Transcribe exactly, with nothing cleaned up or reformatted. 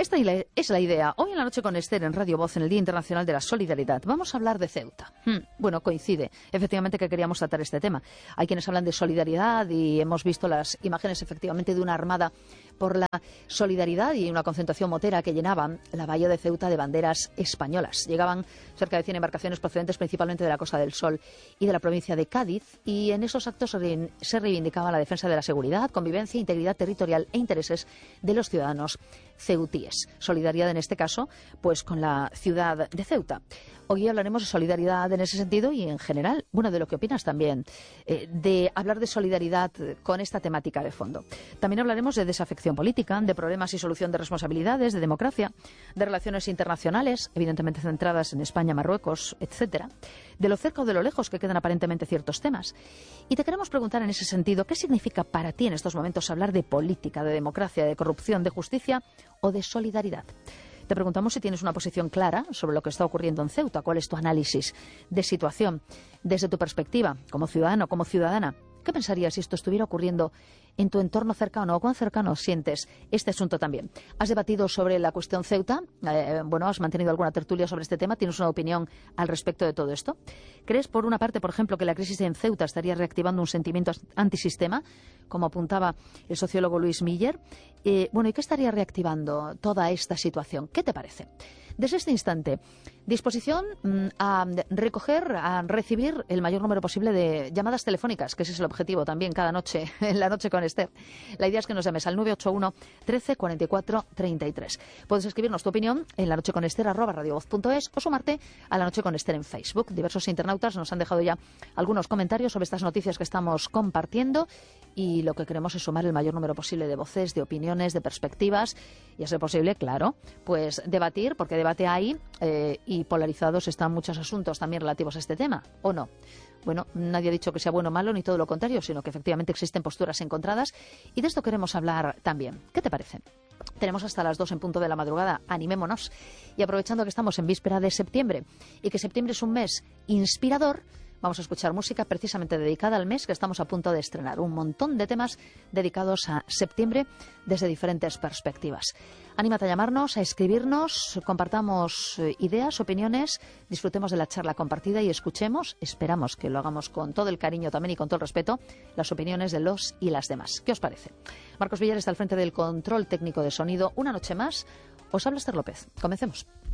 Esta es la idea. Hoy en la noche con Esther en Radio Voz, en el Día Internacional de la Solidaridad, vamos a hablar de Ceuta. Hmm, bueno, coincide efectivamente que queríamos tratar este tema. Hay quienes hablan de solidaridad y hemos visto las imágenes efectivamente de una armada por la solidaridad y una concentración motera que llenaban la bahía de Ceuta de banderas españolas. Llegaban cerca de cien embarcaciones procedentes principalmente de la Costa del Sol y de la provincia de Cádiz, y en esos actos se reivindicaba la defensa de la seguridad, convivencia, integridad territorial e intereses de los ciudadanos ceutíes. Solidaridad en este caso, pues con la ciudad de Ceuta. Hoy hablaremos de solidaridad en ese sentido y en general, bueno, de lo que opinas también, eh, de hablar de solidaridad con esta temática de fondo. También hablaremos de desafección política, de problemas y solución de responsabilidades, de democracia, de relaciones internacionales, evidentemente centradas en España, Marruecos, etcétera, de lo cerca o de lo lejos que quedan aparentemente ciertos temas. Y te queremos preguntar en ese sentido, ¿qué significa para ti en estos momentos hablar de política, de democracia, de corrupción, de justicia o de solidaridad? Te preguntamos si tienes una posición clara sobre lo que está ocurriendo en Ceuta. ¿Cuál es tu análisis de situación desde tu perspectiva, como ciudadano, como ciudadana? ¿Qué pensarías si esto estuviera ocurriendo en tu entorno cercano o cuán cercano sientes este asunto también? ¿Has debatido sobre la cuestión Ceuta? Eh, bueno, ¿has mantenido alguna tertulia sobre este tema? ¿Tienes una opinión al respecto de todo esto? ¿Crees, por una parte, por ejemplo, que la crisis en Ceuta estaría reactivando un sentimiento antisistema, como apuntaba el sociólogo Luis Miller? Eh, bueno, ¿y qué estaría reactivando toda esta situación? ¿Qué te parece? Desde este instante, disposición mmm, a recoger, a recibir el mayor número posible de llamadas telefónicas, que ese es el objetivo también cada noche, en la noche con Esther. La idea es que nos llames al nueve ocho uno, trece, cuarenta y cuatro, treinta y tres. Puedes escribirnos tu opinión en la noche con Esther arroba radiovoz punto es o sumarte a la noche con Esther en Facebook. Diversos internautas nos han dejado ya algunos comentarios sobre estas noticias que estamos compartiendo y lo que queremos es sumar el mayor número posible de voces, de opiniones, de perspectivas y, a ser posible, claro, pues debatir, porque debate hay eh, y polarizados están muchos asuntos también relativos a este tema, ¿o no? Bueno, nadie ha dicho que sea bueno o malo, ni todo lo contrario, sino que efectivamente existen posturas encontradas y de esto queremos hablar también. ¿Qué te parece? Tenemos hasta las dos en punto de la madrugada, animémonos. Y aprovechando que estamos en víspera de septiembre y que septiembre es un mes inspirador, vamos a escuchar música precisamente dedicada al mes que estamos a punto de estrenar. Un montón de temas dedicados a septiembre desde diferentes perspectivas. Anímate a llamarnos, a escribirnos, compartamos ideas, opiniones, disfrutemos de la charla compartida y escuchemos, esperamos que lo hagamos con todo el cariño también y con todo el respeto, las opiniones de los y las demás. ¿Qué os parece? Marcos Villar está al frente del control técnico de sonido. Una noche más, os habla Esther López. Comencemos.